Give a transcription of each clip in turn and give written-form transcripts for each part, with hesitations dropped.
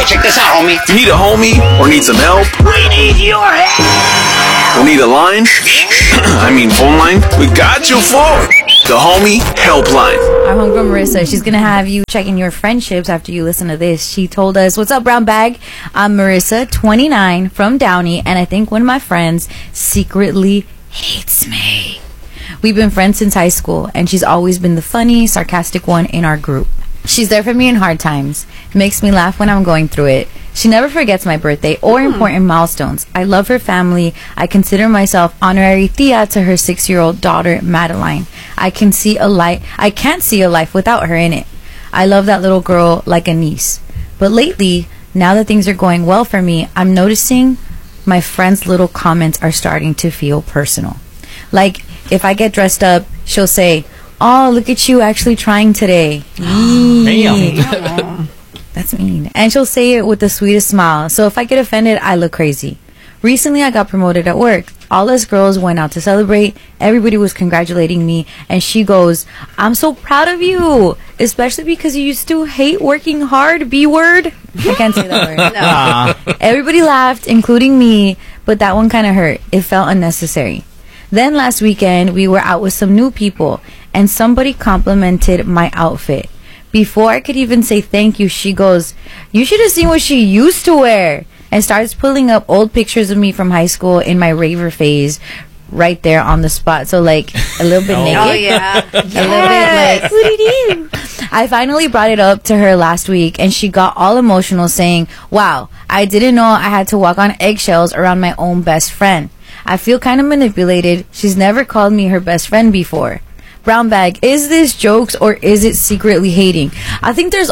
check this out, homie. You need a homie or need some help? We need your help. Or need a line? I mean phone line? We got you for the Homie Helpline. Our homegirl Marissa, she's going to have you checking your friendships after you listen to this. She told us, what's up, Brown Bag? I'm Marissa, 29, from Downey, and I think one of my friends secretly hates me. We've been friends since high school, and she's always been the funny, sarcastic one in our group. She's there for me in hard times, makes me laugh when I'm going through it. She never forgets my birthday or important milestones. I love her family. I consider myself honorary tia to her 6-year-old daughter, Madeline. I can't see a life without her in it. I love that little girl like a niece. But lately, now that things are going well for me, I'm noticing my friends' little comments are starting to feel personal. Like, if I get dressed up, she'll say, "Oh, look at you actually trying today." Damn. That's mean. And she'll say it with the sweetest smile. So if I get offended, I look crazy. Recently, I got promoted at work. All us girls went out to celebrate. Everybody was congratulating me. And she goes, "I'm so proud of you. Especially because you used to hate working hard, B-word." I can't say that word. No. Everybody laughed, including me. But that one kind of hurt. It felt unnecessary. Then last weekend, we were out with some new people. And somebody complimented my outfit. Before I could even say thank you, she goes, "You should have seen what she used to wear," and starts pulling up old pictures of me from high school in my raver phase right there on the spot. So, like, a little bit naked. Oh, yeah. A little bit like, what did you? I finally brought it up to her last week, and she got all emotional saying, "Wow, I didn't know I had to walk on eggshells around my own best friend. I feel kind of manipulated. She's never called me her best friend before." Brown Bag, is this jokes or is it secretly hating? I think there's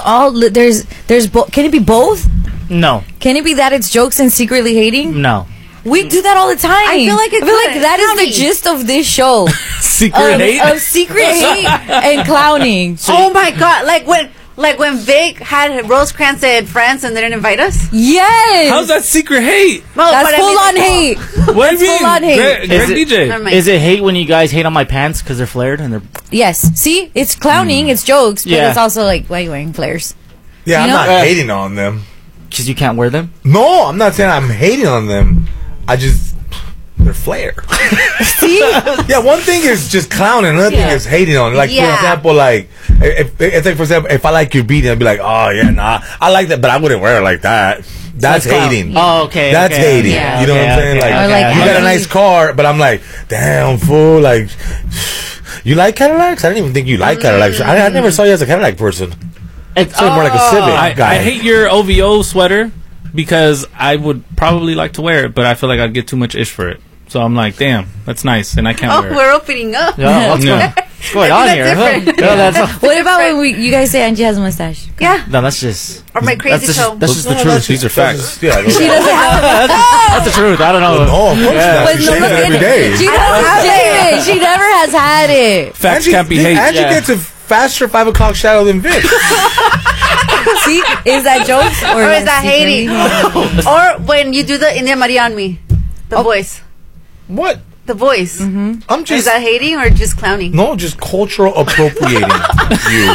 can it be both? No. Can it be that it's jokes and secretly hating? No. We do that all the time. I feel like that is the gist of this show. Secret hate? Of secret hate and clowning. Oh my god! Like when Vic had Rosecrans Friends and they didn't invite us. Yes. How's that secret hate? No, that's full on hate. What do you mean? Full on hate. Greg DJ. Is it hate when you guys hate on my pants because they're flared and they're... Yes. See, it's clowning, it's jokes, but Yeah. it's also like, why are you wearing flares? Yeah, You know? I'm not hating on them. Because you can't wear them? No, I'm not saying I'm hating on them. They're flare. See? Yeah, one thing is just clowning, another thing is hating on it. Like, for example, like, for example, if I like your beat, I'd be like, "Oh, yeah, nah, I like that, but I wouldn't wear it like that." That's hating. Oh, okay. That's hating. Yeah. You know what I'm saying? Okay, Like, you got a nice car, but I'm like, damn, fool, like, you like Cadillacs? I didn't even think you like Cadillacs. I never saw you as a Cadillac person. It's more like a Civic guy. I hate your OVO sweater because I would probably like to wear it, but I feel like I'd get too much ish for it. So I'm like, damn, that's nice, and I can't wear it. We're opening up. Yeah, what's going on here? What about when you guys say Angie has a mustache? Yeah. No, that's just... Or my crazy toe. That's just the truth. These are facts. Yeah, She doesn't have That's the truth. I don't know. no, of course not. But She no, shaves look it at every it. day. She doesn't have it. She never has had it. Facts can't be hate. Angie gets a faster 5 o'clock shadow than Vic. See, is that jokes Or is that hating? Or when you do the India Maria on me. The voice. What? The voice. I'm Is just... that hating or just clowning? No, just cultural appropriating you.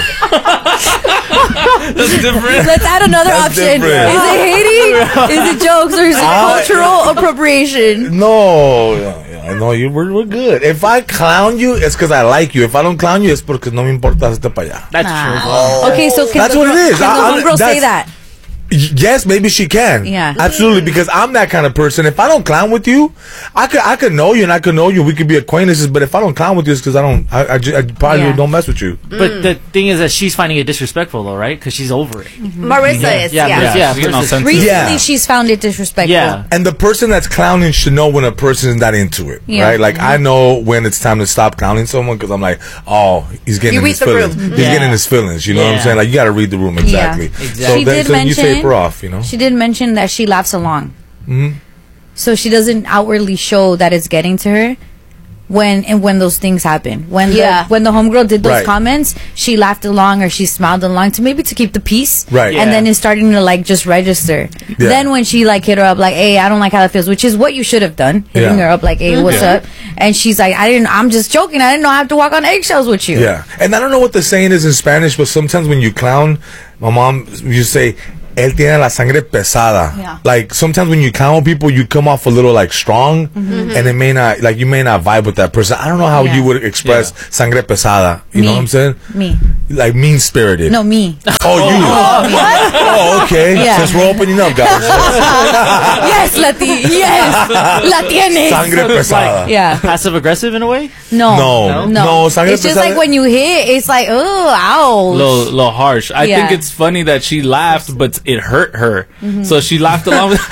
That's different. Let's add another That's option. different. Is it hating? Is it jokes? Or is it cultural appropriation? No, I know you. We're good. If I clown you, it's because I like you. If I don't clown you, it's porque no me importa este para allá. That's true. Okay, so can That's the what it is. Can the homegirl say that's- that? Yes, maybe she can. Yeah. Absolutely, because I'm that kind of person. If I don't clown with you, I could know you and I could know you. We could be acquaintances, but if I don't clown with you, it's because I probably don't mess with you. But the thing is that she's finding it disrespectful, though, right? Because she's over it. Marissa is. Yeah, Yeah. she's getting all sensitive. Recently, Yeah. she's found it disrespectful. Yeah. And the person that's clowning should know when a person is not into it, Yeah. right? Like, I know when it's time to stop clowning someone because I'm like, oh, he's getting You in read his the feelings. room. He's getting in his feelings. You know what I'm Yeah. saying? Like, you got to read the room exactly. Exactly. She did so you mention taper off. You know. She did mention that she laughs along. Mm-hmm. So she doesn't outwardly show that it's getting to her when those things happen. When the homegirl did those Right. comments, she laughed along or she smiled along to keep the peace. Right. And Yeah. then it's starting to like just register. Yeah. Then when she like hit her up like, "Hey, I don't like how that feels," which is what you should have done. Hitting Yeah. her up like, "Hey, what's up?" And she's like, I'm just joking. I didn't know I have to walk on eggshells with you." Yeah, and I don't know what the saying is in Spanish, but sometimes when you clown, my mom used to say, él tiene la sangre pesada. Yeah. Like sometimes when you count people, you come off a little like strong, and it may not like you may not vibe with that person. I don't know how Yeah. you would express sangre pesada. You know Me. what I'm saying? Me. Like mean spirited. No, me. Oh, you. Oh, okay. Yeah. Since we're opening up, guys. Yes, Yes. La tienes. Sangre pesada. Yeah. Passive aggressive in a way. No, sangre It's just pesada. like when you hit, it's like, oh, ouch. Little harsh. I Yeah. think it's funny that she laughed, but it hurt her. So she laughed along with.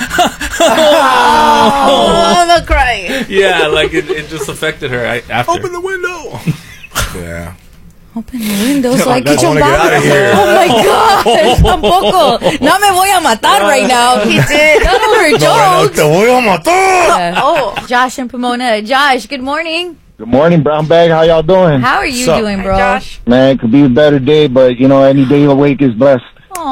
Oh, the crying. Yeah, like it just affected her after. Open the window. Yeah. Open the window so I can I jump wanna get out of here. Oh my God. Tampoco. No me voy a matar right now. He did. None of her No, jokes. te voy a matar. Oh. Josh and Pomona. Josh, good morning. Good morning, Brown Bag. How y'all doing? How are you Sup? doing, bro? Josh. Man, could be a better day, but you know, any day awake is blessed.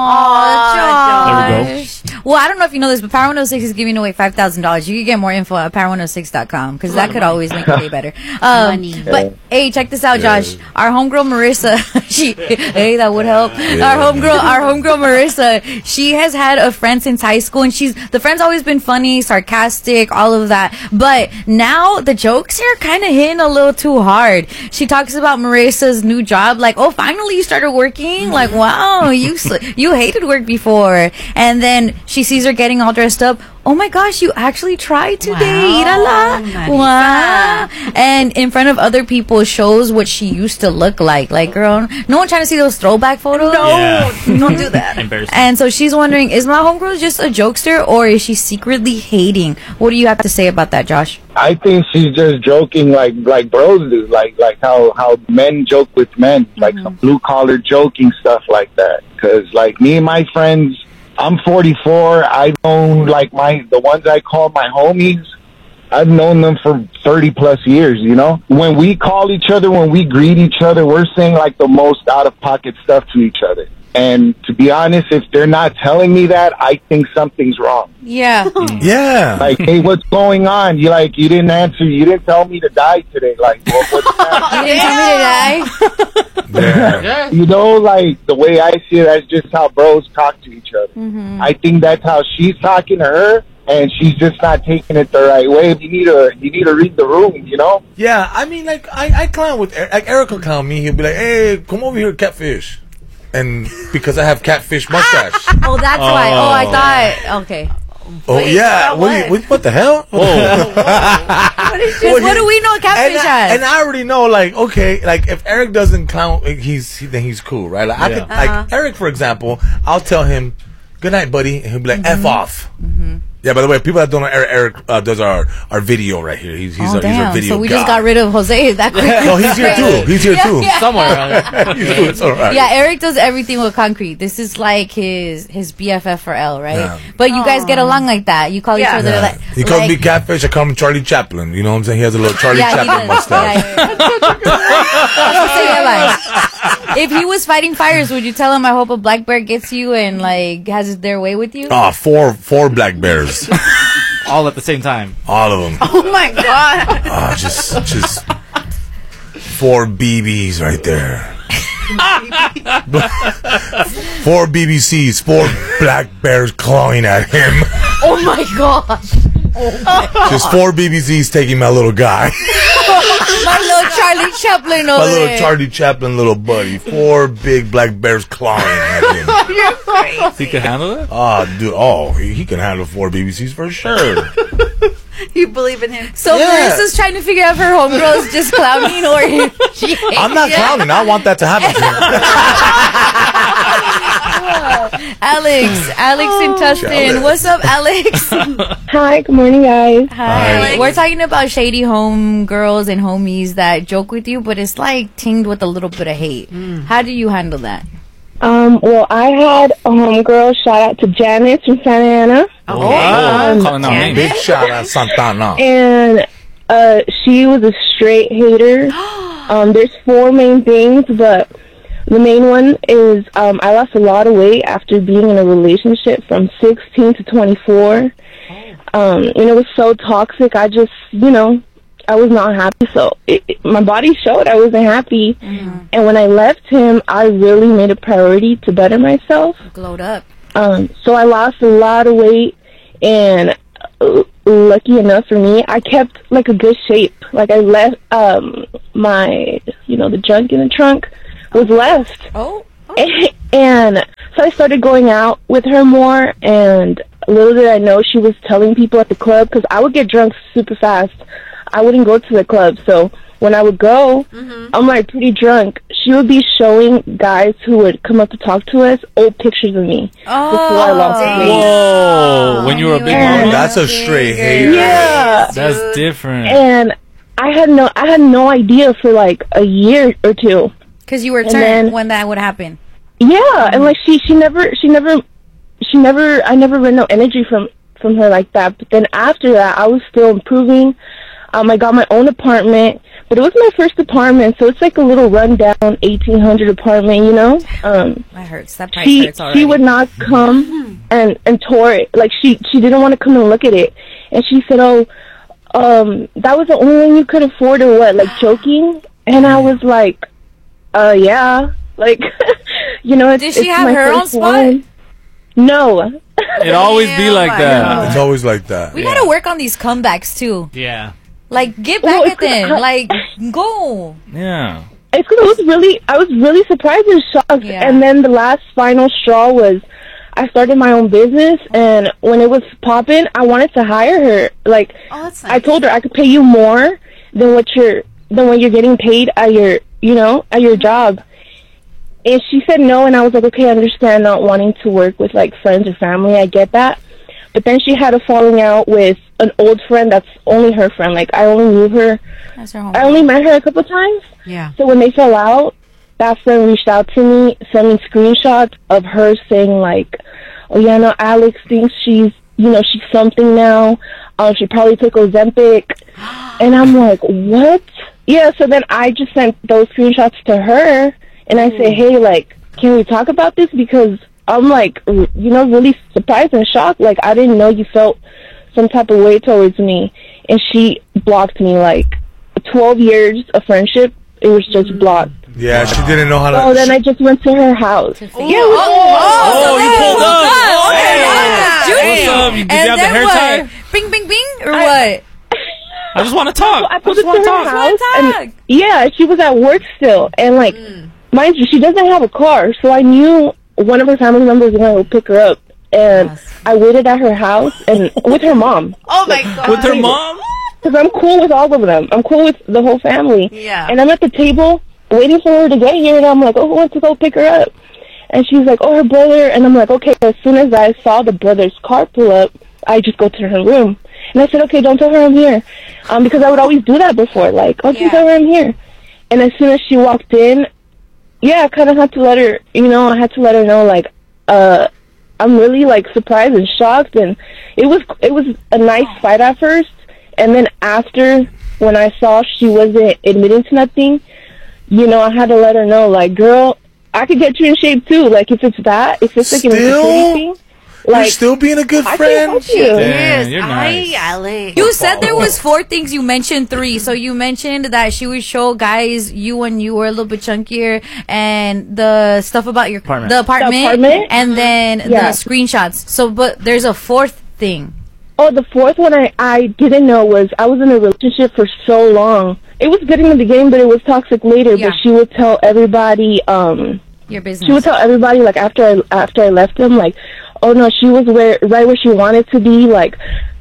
Aw, There we Josh. Well, I don't know if you know this, but Power 106 is giving away $5,000. You can get more info at power106.com because that could always make your day better. Money. But hey, check this out, Josh. Our homegirl Marissa, hey, that would help. Our homegirl Marissa, she has had a friend since high school, and the friend's always been funny, sarcastic, all of that. But now the jokes are kind of hitting a little too hard. She talks about Marissa's new job, like, oh, finally you started working. Like, wow, you hated work before, and then she sees her getting all dressed up. Oh my gosh, you actually tried today. Wow, Irala. Wow. And in front of other people shows what she used to look like. Like, girl, no one trying to see those throwback photos. No, Yeah. don't do that. Embarrassing. And so she's wondering, is my homegirl just a jokester or is she secretly hating? What do you have to say about that, Josh? I think she's just joking like bros do, like how men joke with men, like some blue collar joking stuff like that. Because like me and my friends, I'm 44. I know like the ones I call my homies. I've known them for 30 plus years, you know? When we call each other, when we greet each other, we're saying like the most out of pocket stuff to each other. And to be honest, if they're not telling me that, I think something's wrong. Yeah. Yeah. Like, hey, what's going on? You didn't answer. You didn't tell me to die today. Like, what's happening? You didn't tell me today. Yeah. You know, like, the way I see it, that's just how bros talk to each other. I think that's how she's talking to her, and she's just not taking it the right way. You need to read the room, you know? Yeah, I mean, like, I clown with like Eric will clown me. He'll be like, "Hey, come over here, catfish," and because I have catfish mustache. Oh, that's why. Oh, I thought. Okay. Oh yeah, about what the hell? What do we know catfish as? And I already know, like, okay, like if Eric doesn't count, then he's cool, right? Like I could, like Eric, for example, I'll tell him, "Good night, buddy," and he'll be like, "F off." Yeah, by the way, people that don't know, Eric does our video right here. He's our video So we guy. just got rid of Jose that quick. No, he's here too. He's here too. Yeah. Somewhere around there. He's doing it's all right. Yeah, Eric does everything with concrete. This is like his BFF for L, right? Yeah. But you guys get along like that. You call each other Yeah. like. He calls me catfish. I call him Charlie Chaplin. You know what I'm saying? He has a little Charlie Yeah, he Chaplin does. mustache. If he was fighting fires, would you tell him, "I hope a black bear gets you and like has their way with you"? Oh, four black bears. All at the same time. All of them. Oh my God. Oh, just 4 BBs right there. 4 BBCs, 4 black bears clawing at him. Oh my gosh! Just 4 BBCs taking my little guy. My little Charlie Chaplin My over little there. Charlie Chaplin little buddy. 4 big black bears clawing at him. You're crazy. He could handle it? Oh, dude. Oh, he can handle 4 BBCs for sure. You believe in him. So Yeah. Marissa's trying to figure out if her homegirl is just clowning or if she I'm not clowning. I want that to happen to him. Alex and Tustin. Jealous. What's up, Alex? Hi, good morning, guys. Hi. We're talking about shady home girls and homies that joke with you, but it's like tinged with a little bit of hate. How do you handle that? Well, I had a homegirl, shout out to Janice from Santa Ana, Calling out names. Big shout out Santana. and she was a straight hater. There's 4 main things, but the main one is I lost a lot of weight after being in a relationship from 16 to 24. And it was so toxic. I just, I was not happy. So my body showed I wasn't happy. And when I left him, I really made a priority to better myself. Glowed up. So I lost a lot of weight, and lucky enough for me, I kept like a good shape. Like I left my, the junk in the trunk was left. Oh. And so I started going out with her more, and little did I know she was telling people at the club, because I would get drunk super fast. I wouldn't go to the club, so when I would go, I'm like pretty drunk. She would be showing guys who would come up to talk to us old pictures of me before I lost weight. Whoa! When you were a big mama, That's a straight hater. Yeah, that's different. and I had no idea for like a year or two. Because you were And turned then- when that would happen. Yeah, and like I never read no energy from her like that. But then after that, I was still improving. I got my own apartment, but it was my first apartment, so it's like a little rundown 1800 apartment, That hurts. That price hurts already. She would not come and tour it. Like she didn't want to come and look at it, and she said, "Oh, that was the only one you could afford, or what?" Like joking, and I was like, yeah, like, it's, Did she it's have my her own first spot? one. No. It always be like that. It's always like that. We gotta work on these comebacks too. Yeah. Like, get back Well, at them. Like, go. Yeah. It's because I was really surprised and shocked. Yeah. And then the last final straw was I started my own business, and when it was popping, I wanted to hire her. Like, that's nice. I told her I could pay you more than what you're getting paid at your at your job. And she said no, and I was like, okay, I understand not wanting to work with like friends or family. I get that. But then she had a falling out with an old friend that's only her friend. Like, I only knew her. That's her home. I only met her a couple times. Yeah. So when they fell out, that friend reached out to me, sent me screenshots of her saying like, oh yeah, no, Alex thinks she's something now. She probably took Ozempic. And I'm like, what? Yeah, so then I just sent those screenshots to her, and I say, hey, like, can we talk about this? Because I'm like, really surprised and shocked. Like, I didn't know you felt some type of way towards me. And she blocked me. Like, 12 years of friendship, it was just blocked. Yeah, she didn't know how to. Oh, then I just went to her house. Oh, you pulled up. What's up? Did you have the hair tie? Bing, bing, bing, or what? I just want to talk. I pulled it to her house. And, yeah, she was at work still. And, like, mind you, she doesn't have a car. So I knew one of her family members was going to pick her up. And I waited at her house and with her mom. Oh, my God. With her mom? Because I'm cool with all of them. I'm cool with the whole family. Yeah. And I'm at the table waiting for her to get here. And I'm like, oh, who wants to go pick her up? And she's like, oh, her brother. And I'm like, okay. As soon as I saw the brother's car pull up, I just go to her room. And I said, okay, don't tell her I'm here. Because I would always do that before. Like, oh, don't tell her I'm here. And as soon as she walked in, yeah, I kind of had to let her, I had to let her know, like, I'm really, like, surprised and shocked. And it was a nice fight at first. And then after, when I saw she wasn't admitting to nothing, I had to let her know, like, girl, I could get you in shape, too. Like, if it's like an insecurity thing. Like, you're still being a good I friend. can help you. Damn, you're nice. Alex. You said there was 4 things. You mentioned 3. So you mentioned that she would show guys you when you were a little bit chunkier, and the stuff about your Apartment. the apartment, The apartment? and then the screenshots. So, but there's a 4th thing. Oh, the 4th one I didn't know was I was in a relationship for so long. It was good in the beginning, but it was toxic later. Yeah. But she would tell everybody, Your business. she would tell everybody, like, after I left them, like, oh no, she was right where she wanted to be. Like,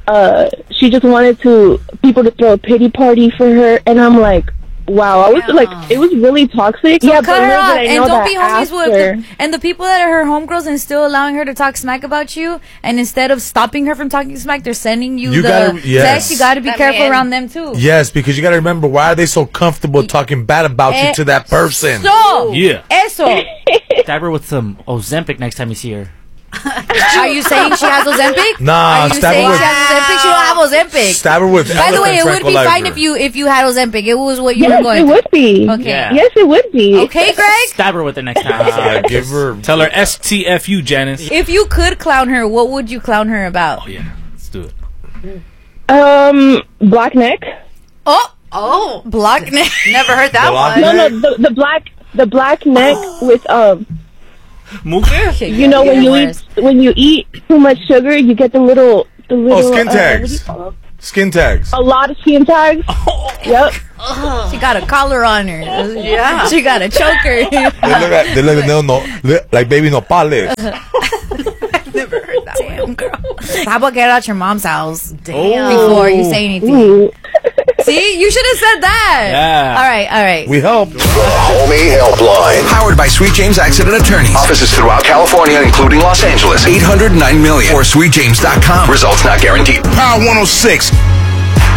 she just wanted people to throw a pity party for her, and I'm like, wow, I was like, it was really toxic. So yeah, cut her off, and don't be homies after, with and the people that are her homegirls and still allowing her to talk smack about you. And instead of stopping her from talking smack, they're sending you the text. You got to be careful around them too. Yes, because you got to remember, why are they so comfortable talking bad about you to that person? So, Yeah. eso. Stab her with some Ozempic next time you see her. Are you saying she has Ozempic? Nah, Are you stab saying her with she has Ozempic? She don't have Ozempic. Stab her with. By the way, it would be fine tranquilizer. if you had Ozempic. It was what you yes, were going. it would be. Okay. Yeah. Yes, it would be. Okay, Greg. Stab her with it next time. Give her. Tell her STFU, Janice. If you could clown her, what would you clown her about? Oh, yeah. Let's do it. Black neck. Oh, Block neck. never heard that Block one. neck? No, the black neck with Muque? You know, when you eat too much sugar, you get the little skin what tags. do you call them? Skin tags. A lot of skin tags. Yep. She got a collar on her. Yeah. She got a choker. They look like baby nopales. Never heard that. Damn, girl. How about get out your mom's house Damn. before you say anything? Ooh. See, you should have said that. Yeah. All right. We help. Homie Helpline. Powered by Sweet James Accident Attorneys. Offices throughout California, including Los Angeles. 800-9 million or sweetjames.com. Results not guaranteed. Power 106.